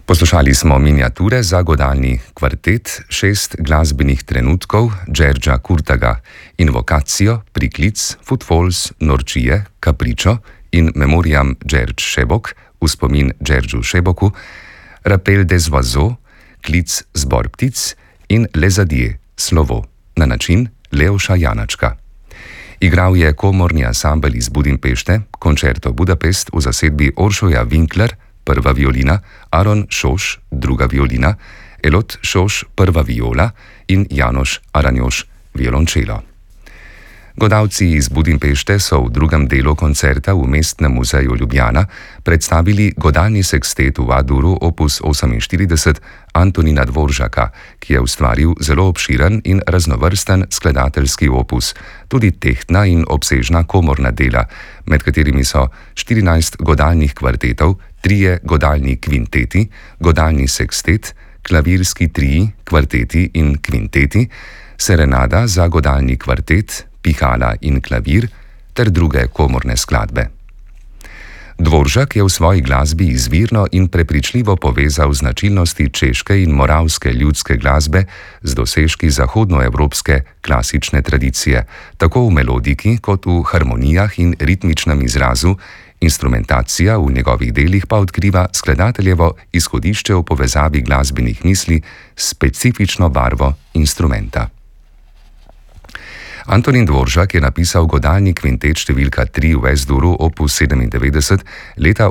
Poslušali smo miniature za godalni kvartet, 6 glasbenih trenutkov Đerđa Kurtaga, Invokacijo, Priklic, Footfalls, Norčije, Capriccio in Memoriam Đerđ Šebok, v spomin Đerđu Šeboku, Rappel des Oiseaux, Klic Zbor ptic in Les Adieux, Slovo, na način Leoša Janačka. Igral je komorni ansambel iz Budimpešte, Concerto Budapest v zasedbi Oršoja Winkler, prva violina, Aron Šoš, druga violina, Elot Šoš, prva viola in Janoš Aranjoš, violončelo. Godalci iz Budimpešte so v drugem delu koncerta v Mestnem muzeju Ljubljana predstavili godalni sekstet v A-duru opus 48 Antonina Dvoržaka, ki je ustvaril zelo obširen in raznovrsten skladateljski opus, tudi tehtna in obsežna komorna dela, med katerimi so 14 godalnih kvartetov, 3 godalni kvinteti, godalni sekstet, klavirski triji, kvarteti in kvinteti, serenada za godalni kvartet, pihala in klavir ter druge komorne skladbe. Dvoržak je v svoji glasbi izvirno in prepričljivo povezal značilnosti češke in moravske ljudske glasbe z dosežki zahodnoevropske klasične tradicije, tako v melodiki kot v harmonijah in ritmičnem izrazu. Instrumentacija v njegovih delih pa odkriva skladateljevo izhodišče v povezavi glasbenih misli s specifično barvo instrumenta. Antonin Dvoržak je napisal godalni kvintet številka 3 v S-duru opus 97 leta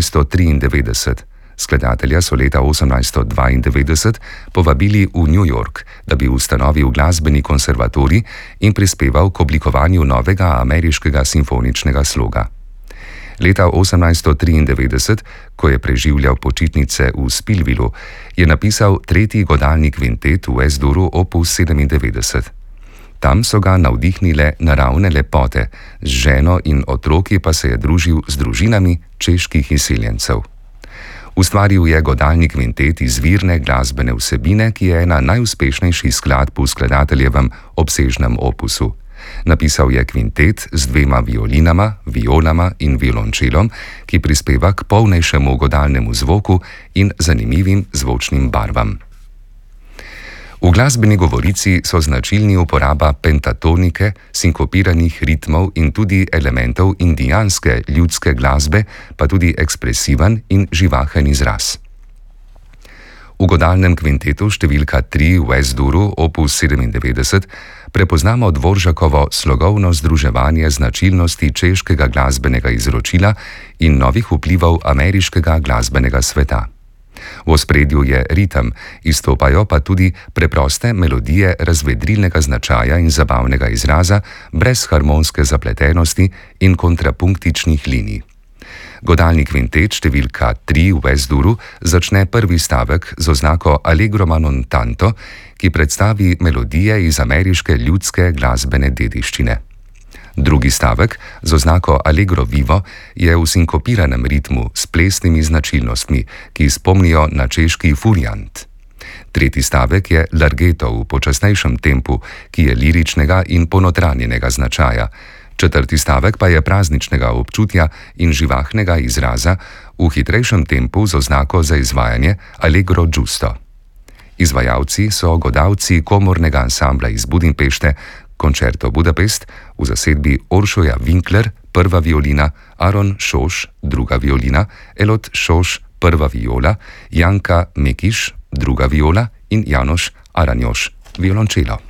1893. Skladatelja so leta 1892 povabili v New York, da bi ustanovil glasbeni konservatorij in prispeval k oblikovanju novega ameriškega simfoničnega sloga. Leta 1893, ko je preživljal počitnice v Spillvilu, je napisal tretji godalni kvintet v S-duru opus 97. Tam so ga navdihnile naravne lepote, z ženo in otroki pa se je družil z družinami čeških izseljencev. Ustvaril je godalni kvintet izvirne glasbene vsebine, ki je ena najuspešnejših skladb v skladateljevem obsežnem opusu. Napisal je kvintet z 2 violinama, violama in violončelom, ki prispeva k polnejšemu godalnemu zvoku in zanimivim zvočnim barvam. V glasbeni govorici so značilni uporaba pentatonike, sinkopiranih ritmov in tudi elementov indijanske ljudske glasbe, pa tudi ekspresiven in živahen izraz. V godalnem kvintetu številka 3 v S-duru opus 97 prepoznamo Dvoržakovo slogovno združevanje značilnosti češkega glasbenega izročila in novih vplivov ameriškega glasbenega sveta. V ospredju je ritem, izstopajo pa tudi preproste melodije razvedrilnega značaja in zabavnega izraza, brez harmonske zapletenosti in kontrapunktičnih linij. Godalni kvintet številka 3 v S-duru začne prvi stavek z oznako Allegro ma non tanto, ki predstavi melodije iz ameriške ljudske glasbene dediščine. Drugi stavek z oznako Allegro vivo je v sinkopiranem ritmu s plesnimi značilnostmi, ki spomnijo na češki furiant. Tretji stavek je largeto v počasnejšem tempu, ki je liričnega in ponotranjenega značaja. Četrti stavek pa je prazničnega občutja in živahnega izraza v hitrejšem tempu z oznako za izvajanje Allegro giusto. Izvajalci so godalci komornega ansambla iz Budimpešte, Concerto Budapest, v zasedbi Oršoja Winkler, prva violina, Aron Šoš, druga violina, Elot Šoš, prva viola, Janka Mekiš, druga viola in Janoš Aranjoš, violončelo.